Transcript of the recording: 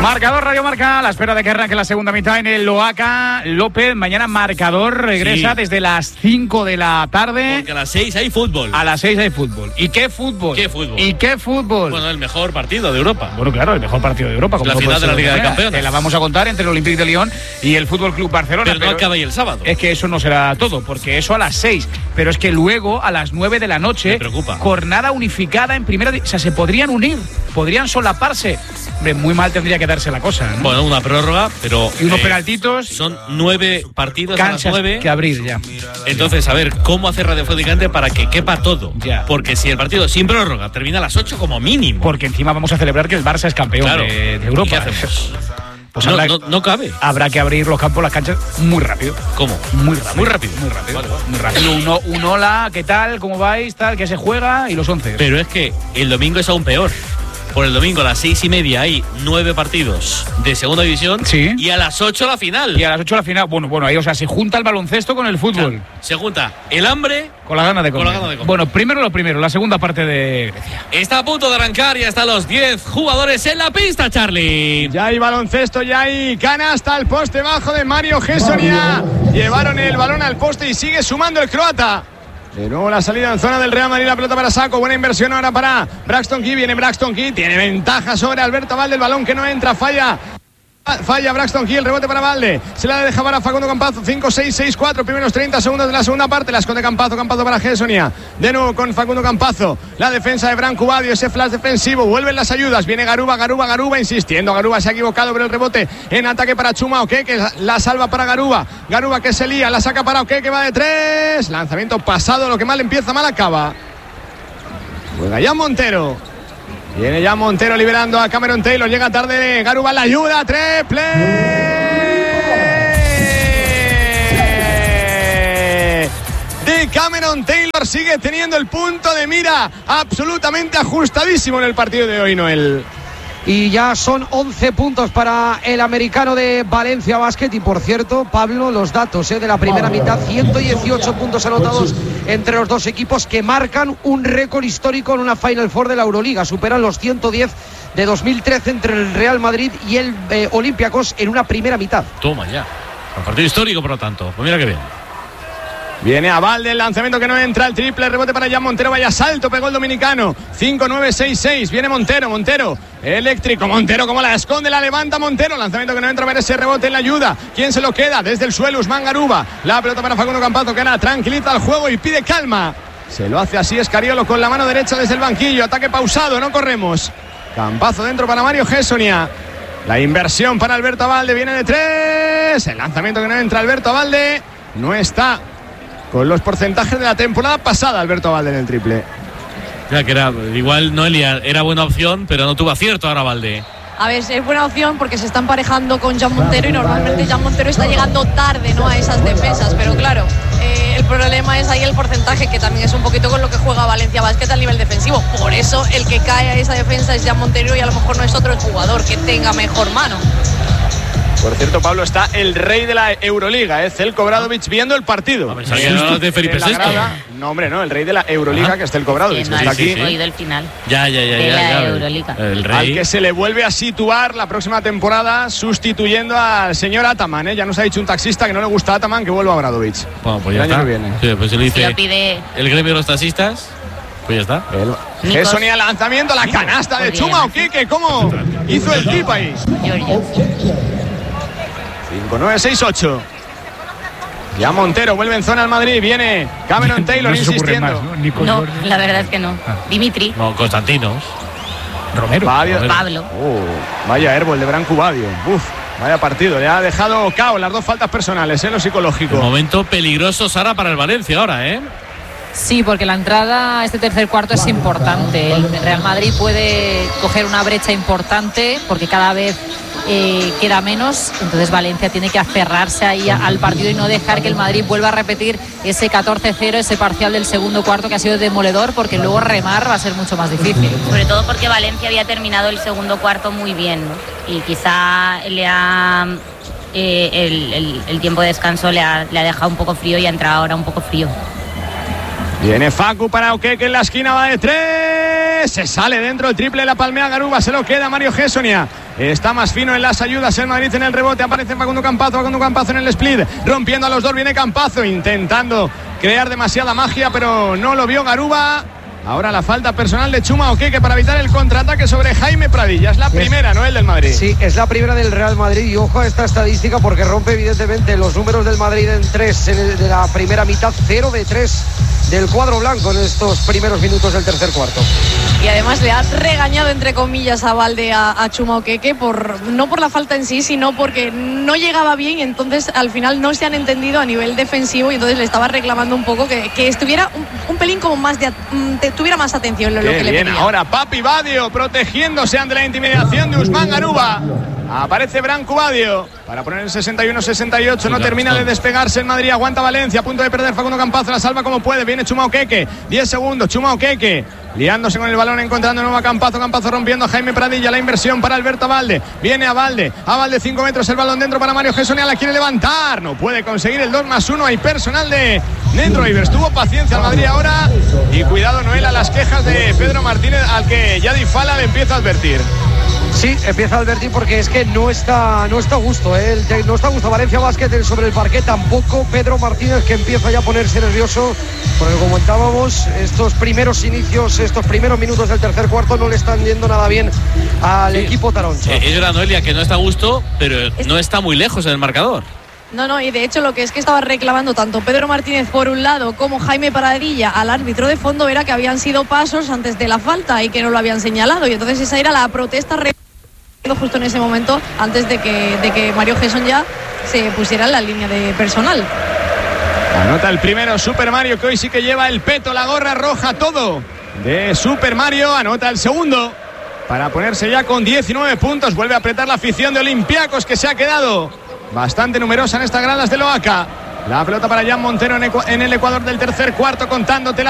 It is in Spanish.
Marcador Radio Marca, a la espera de que arranque la segunda mitad en el Loaca López. Mañana Marcador regresa desde las 5 de la tarde. Porque a las 6 hay fútbol. A las 6 hay fútbol. ¿Y qué fútbol? ¿Qué fútbol? ¿Y qué fútbol? Bueno, el mejor partido de Europa. Bueno, claro, el mejor partido de Europa. La final de la Liga de Campeones. Te la vamos a contar entre el Olympique de Lyon y el Fútbol Club Barcelona. Pero no acaba ahí el sábado. Es que eso no será todo, porque eso a las 6. Pero es que luego, a las 9 de la noche, me preocupa. Jornada unificada en primera. O sea, se podrían unir, podrían solaparse. Hombre, muy mal tendría que darse la cosa, ¿no? Bueno, una prórroga, pero... Y unos penaltitos. Son 9 partidos canchas a las 9. que abrir ya. Entonces, a ver, ¿cómo hacer radiofónicamente para que quepa todo? Ya. Porque si el partido sin prórroga termina a las 8 como mínimo. Porque encima vamos a celebrar que el Barça es campeón de Europa. ¿Qué hacemos? Pues no cabe. Habrá que abrir los campos, las canchas muy rápido. ¿Cómo? Muy rápido. Muy rápido. Muy rápido. Vale. Muy rápido. Un hola, ¿qué tal? ¿Cómo vais? Tal, que se juega y los 11. Pero es que el domingo es aún peor. Por el domingo a las 6:30 hay 9 partidos de segunda división. Sí. Y a las 8 la final. Y a las 8 la final. Bueno, ahí, o sea, se junta el baloncesto con el fútbol. Claro, se junta el hambre con la gana de comer. Bueno, primero, la segunda parte de Grecia. Está a punto de arrancar y están los 10 jugadores en la pista, Charlie. Ya hay baloncesto, ya hay canasta al poste bajo de Mario Gessonia. Llevaron el balón al poste y sigue sumando el croata. De nuevo la salida en zona del Real Madrid, la pelota para Sacco, buena inversión ahora para Braxton Key, viene Braxton Key, tiene ventaja sobre Alberto Valde, el balón que no entra, falla Braxton Key, el rebote para Valde, se la deja para Facundo Campazzo, 5-6-6-4, primeros 30 segundos de la segunda parte, la esconde Campazzo para Gessonia, de nuevo con Facundo Campazzo, la defensa de Branco Badio, ese flash defensivo, vuelven las ayudas, viene Garuba insistiendo, Garuba se ha equivocado, pero el rebote en ataque para Chuma Oké, que la salva para Garuba que se lía, la saca para Oké, que va de 3, lanzamiento pasado, lo que mal empieza, mal acaba, juega ya Montero. Viene ya Montero liberando a Cameron Taylor. Llega tarde Garuba, la ayuda. Triple de Cameron Taylor. Sigue teniendo el punto de mira absolutamente ajustadísimo en el partido de hoy, Noel. Y ya son 11 puntos para el americano de Valencia Basket. Y por cierto, Pablo, los datos de la primera mitad: 118 puntos anotados entre los dos equipos, que marcan un récord histórico en una Final Four de la Euroliga. Superan los 110 de 2013 entre el Real Madrid y el Olympiacos en una primera mitad. Toma ya. Un partido histórico, por lo tanto. Pues mira qué bien. Viene a Valde, el lanzamiento que no entra, el triple, rebote para Jan Montero, vaya salto, pegó el dominicano, 5-9-6-6, viene Montero, eléctrico, Montero como la esconde, la levanta Montero, lanzamiento que no entra, a ver ese rebote en la ayuda, ¿quién se lo queda? Desde el suelo, Usman Garuba, la pelota para Facundo Campazzo, que ahora tranquiliza el juego y pide calma, se lo hace así Escariolo con la mano derecha desde el banquillo, ataque pausado, no corremos, Campazzo dentro para Mario Gessonia, la inversión para Alberto Valde, viene de 3, el lanzamiento que no entra, Alberto Valde, no está con los porcentajes de la temporada pasada Alberto Valde en el triple. Ya que era, igual Noelia era buena opción, pero no tuvo acierto ahora Valde. A ver, es buena opción porque se está emparejando con Jan Montero y normalmente Jan Montero está llegando tarde, ¿no?, a esas defensas, pero claro, el problema es ahí el porcentaje, que también es un poquito con lo que juega Valencia Basket a nivel defensivo. Por eso el que cae a esa defensa es Jan Montero y a lo mejor no es otro jugador que tenga mejor mano. Por cierto, Pablo, está el rey de la Euroliga, Zeljko Obradović, viendo el partido. A ver, ¿sabían de Felipe VI? No, hombre, no, el rey de la Euroliga, que es Zeljko Obradović, no, que está aquí. He oído el final. Ya. De la Euroliga. El rey. Al que se le vuelve a situar la próxima temporada, sustituyendo al señor Ataman, ¿eh? Ya nos ha dicho un taxista que no le gusta a Ataman, que vuelva a Obradović. Bueno, pues ya el está. año que viene. Sí, pues se le dice Lo pide el gremio de los taxistas. Pues ya está. Gessonia, lanzamiento, la canasta de Chuma Okeke, ¿cómo hizo el tip ahí? Giorgio. 5-9-6-8. Ya Montero vuelve en zona al Madrid. Viene Cameron Taylor insistiendo. Más, No, la verdad es que no. Dimitri. No, Constantinos. Romero. Pablo. Vaya airball de Branco Badio. Vaya partido. Le ha dejado KO las dos faltas personales, lo psicológico. Un momento peligroso, Sara, para el Valencia ahora, ¿eh? Sí, porque la entrada a este tercer cuarto es importante. El Real Madrid puede coger una brecha importante porque cada vez queda menos. Entonces Valencia tiene que aferrarse ahí al partido y no dejar que el Madrid vuelva a repetir ese 14-0, ese parcial del segundo cuarto que ha sido demoledor, porque luego remar va a ser mucho más difícil. Sobre todo porque Valencia había terminado el segundo cuarto muy bien, ¿no? Y quizá le ha el tiempo de descanso le ha dejado un poco frío y ha entrado ahora un poco frío. Viene Facu para Okeke en la esquina, va de 3. Se sale dentro el triple, la palmea Garuba, se lo queda Mario Gessonia. está más fino en las ayudas. El Madrid en el rebote, aparece Facundo Campazo en el split, rompiendo a los dos, viene Campazo intentando crear demasiada magia, pero no lo vio Garuba. Ahora la falta personal de Chuma Okeke para evitar el contraataque sobre Jaime Pradilla. Es la primera, ¿no? El del Madrid. Sí, es la primera del Real Madrid. Y ojo a esta estadística porque rompe evidentemente los números del Madrid en 3 de la primera mitad, 0 de 3 del cuadro blanco en estos primeros minutos del tercer cuarto. Y además le ha regañado, entre comillas, a Valde a Chuma Okeke, no por la falta en sí, sino porque no llegaba bien y entonces al final no se han entendido a nivel defensivo y entonces le estaba reclamando un poco que estuviera un pelín como más tuviera más atención en lo que le pedía. Ahora Papi Badio protegiéndose ante la intimidación de Usman Garuba. Aparece Branco Badio para poner el 61-68. No termina de despegarse el Madrid. Aguanta Valencia. A punto de perder Facundo Campazo. La salva como puede. Viene Chuma Okeke. 10 segundos. Chuma Okeke liándose con el balón, encontrando nuevo a Campazo. Campazo rompiendo a Jaime Pradilla. La inversión para Alberto Valde. Viene a Valde. 5 metros. El balón dentro para Mario Gessonia. La quiere levantar. No puede conseguir el 2+1. Hay personal de dentro. Rivers tuvo paciencia al Madrid ahora. Y cuidado, Noel, a las quejas de Pedro Martínez, al que ya Di Fala le empieza a advertir. Sí, empieza a advertir porque es que no está a gusto, no está a gusto Valencia Basket sobre el parquet, tampoco Pedro Martínez, que empieza ya a ponerse nervioso, porque como comentábamos, estos primeros minutos del tercer cuarto no le están yendo nada bien al equipo taroncha. Es la Noelia que no está a gusto, pero no está muy lejos en el marcador. No, y de hecho lo que es que estaba reclamando tanto Pedro Martínez por un lado como Jaime Pradilla al árbitro de fondo era que habían sido pasos antes de la falta y que no lo habían señalado, y entonces esa era la protesta justo en ese momento antes de que Mario Gesson ya se pusiera en la línea de personal. Anota el primero Super Mario, que hoy sí que lleva el peto, la gorra roja, todo de Super Mario. Anota el segundo para ponerse ya con 19 puntos. Vuelve a apretar la afición de Olympiacos, que se ha quedado bastante numerosa en estas gradas del Oaca. La pelota para Jan Montero en el Ecuador del tercer cuarto, contándote